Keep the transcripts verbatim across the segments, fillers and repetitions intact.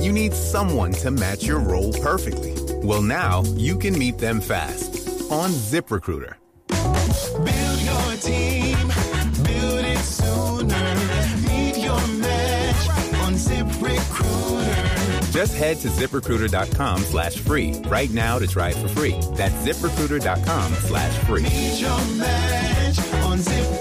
you need someone to match your role perfectly. Well, now you can meet them fast on ZipRecruiter. Build your team, build it sooner. Meet your match on ZipRecruiter. Just head to ZipRecruiter.com slash free right now to try it for free. That's ZipRecruiter.com slash free. Meet your match on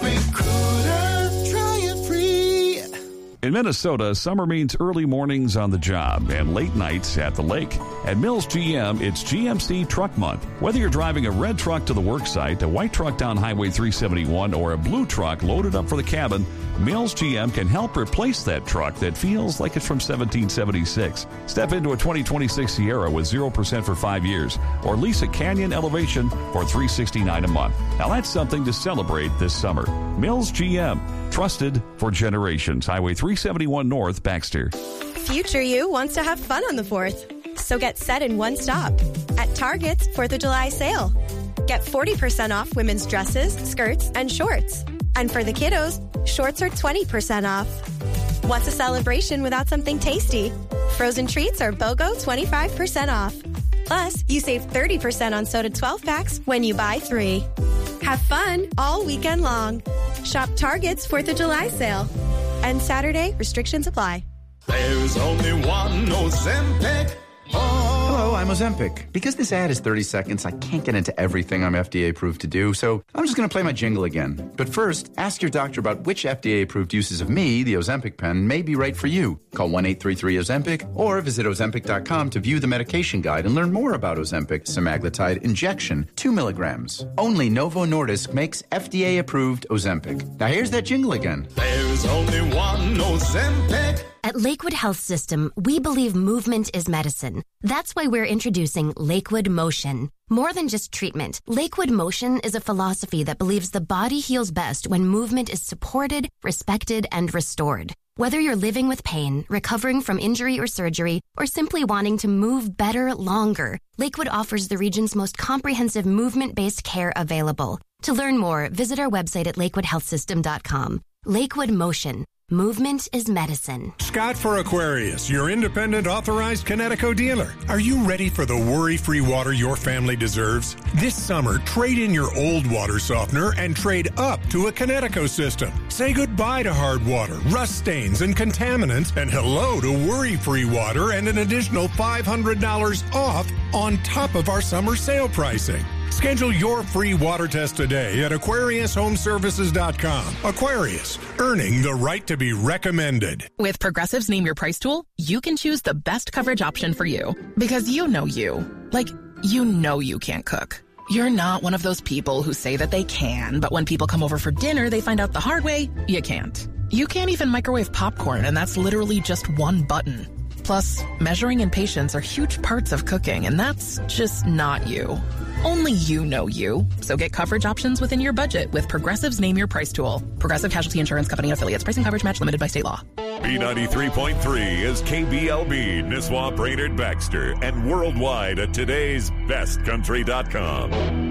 ZipRecruiter. Try it free. In Minnesota, summer means early mornings on the job and late nights at the lake. At Mills G M, it's G M C Truck Month. Whether you're driving a red truck to the work site, a white truck down Highway three seventy-one, or a blue truck loaded up for the cabin, Mills G M can help replace that truck that feels like it's from seventeen seventy-six. Step into a twenty twenty-six Sierra with zero percent for five years, or lease a Canyon Elevation for three hundred sixty-nine dollars a month. Now that's something to celebrate this summer. Mills G M, trusted for generations. Highway three seventy-one North, Baxter. Future you wants to have fun on the fourth. So get set in one stop at Target's fourth of July sale. Get forty percent off women's dresses, skirts, and shorts. And for the kiddos, shorts are twenty percent off. What's a celebration without something tasty? Frozen treats are BOGO twenty-five percent off. Plus, you save thirty percent on soda twelve packs when you buy three. Have fun all weekend long. Shop Target's fourth of July sale. And Saturday, restrictions apply. There's only one Ozempic. Oh. Hello, I'm Ozempic. Because this ad is thirty seconds, I can't get into everything I'm F D A approved to do, so I'm just going to play my jingle again. But first, ask your doctor about which F D A approved uses of me, the Ozempic pen, may be right for you. Call one eight three three Ozempic or visit Ozempic dot com to view the medication guide and learn more about Ozempic semaglutide injection, two milligrams. Only Novo Nordisk makes F D A approved Ozempic. Now here's that jingle again. There's only one Ozempic. At Lakewood Health System, we believe movement is medicine. That's why we're introducing Lakewood Motion. More than just treatment, Lakewood Motion is a philosophy that believes the body heals best when movement is supported, respected, and restored. Whether you're living with pain, recovering from injury or surgery, or simply wanting to move better longer, Lakewood offers the region's most comprehensive movement-based care available. To learn more, visit our website at lakewood health system dot com. Lakewood Motion. Movement is medicine. Scott for Aquarius, your independent authorized Kinetico dealer. Are you ready for the worry-free water your family deserves? This summer, trade in your old water softener and trade up to a Kinetico system. Say goodbye to hard water, rust stains, and contaminants, and hello to worry-free water and an additional five hundred dollars off on top of our summer sale pricing. Schedule your free water test today at aquarius home services dot com. Aquarius, earning the right to be recommended. With Progressive's Name Your Price tool, you can choose the best coverage option for you. Because you know you. Like, you know you can't cook. You're not one of those people who say that they can, but when people come over for dinner, they find out the hard way, you can't. You can't even microwave popcorn, and that's literally just one button. Plus, measuring and patience are huge parts of cooking, and that's just not you. Only you know you. So get coverage options within your budget with Progressive's Name Your Price tool. Progressive Casualty Insurance Company and affiliates. Pricing coverage match limited by state law. B ninety-three point three is K B L B, Nisswa, Brainerd, Baxter, and worldwide at today's best country dot com.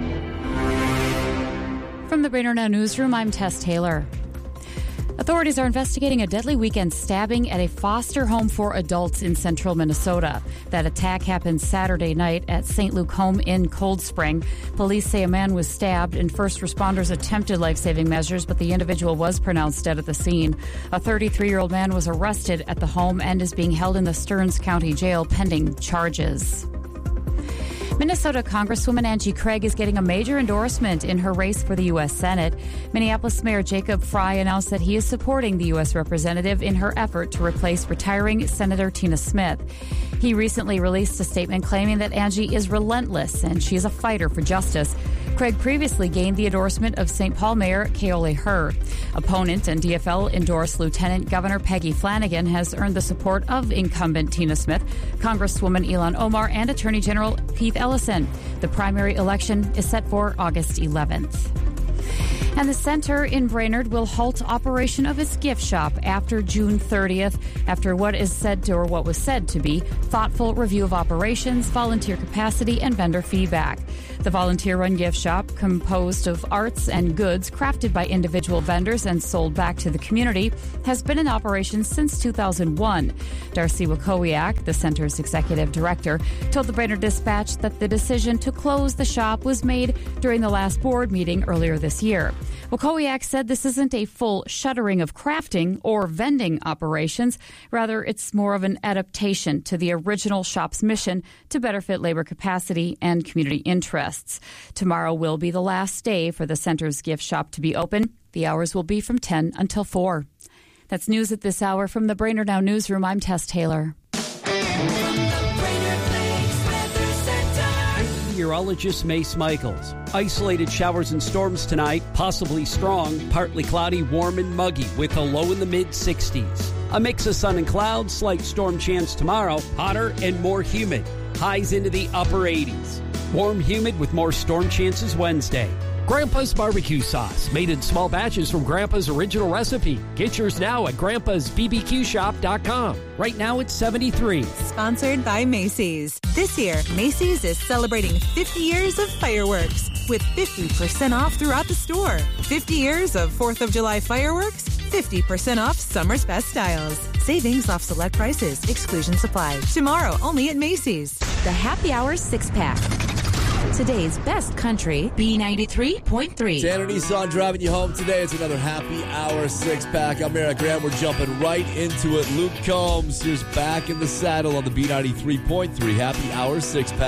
From the Brainerd Now Newsroom, I'm Tess Taylor. Authorities are investigating a deadly weekend stabbing at a foster home for adults in central Minnesota. That attack happened Saturday night at Saint Luke Home in Cold Spring. Police say a man was stabbed and first responders attempted life-saving measures, but the individual was pronounced dead at the scene. A thirty-three-year-old man was arrested at the home and is being held in the Stearns County Jail pending charges. Minnesota Congresswoman Angie Craig is getting a major endorsement in her race for the U S Senate. Minneapolis Mayor Jacob Fry announced that he is supporting the U S representative in her effort to replace retiring Senator Tina Smith. He recently released a statement claiming that Angie is relentless and she is a fighter for justice. Craig previously gained the endorsement of Saint Paul Mayor Keole Herr. Opponent and D F L-endorsed Lieutenant Governor Peggy Flanagan has earned the support of incumbent Tina Smith, Congresswoman Ilhan Omar, and Attorney General Keith Ellison. The primary election is set for August eleventh. And the center in Brainerd will halt operation of its gift shop after June thirtieth, after what is said to, or what was said to be, thoughtful review of operations, volunteer capacity, and vendor feedback. The volunteer-run gift shop, composed of arts and goods crafted by individual vendors and sold back to the community, has been in operation since two thousand one. Darcy Wakowiak, the center's executive director, told the Brainerd Dispatch that the decision to close the shop was made during the last board meeting earlier this year. Wakowiak said this isn't a full shuttering of crafting or vending operations. Rather, it's more of an adaptation to the original shop's mission to better fit labor capacity and community interests. Tomorrow will be the last day for the center's gift shop to be open. The hours will be from ten until four. That's news at this hour from the Brainerd Now Newsroom. I'm Tess Taylor. Meteorologist Mace Michaels. Isolated showers and storms tonight, possibly strong, partly cloudy, warm and muggy with a low in the mid sixties. A mix of sun and clouds, slight storm chance tomorrow, hotter and more humid. Highs into the upper eighties. Warm, humid with more storm chances Wednesday. Grandpa's barbecue sauce, made in small batches from Grandpa's original recipe. Get yours now at grandpas b b q shop dot com. Right now it's seventy-three. Sponsored by Macy's. This year, Macy's is celebrating fifty years of fireworks with fifty percent off throughout the store. fifty years of fourth of July fireworks, fifty percent off summer's best styles. Savings off select prices. Exclusion supply. Tomorrow only at Macy's. The Happy Hour six-pack. Today's best country, B ninety-three point three. Tanner Nissan driving you home today. It's another Happy Hour six-pack. I'm Eric Graham. We're jumping right into it. Luke Combs is back in the saddle on the B ninety-three point three Happy Hour six-pack.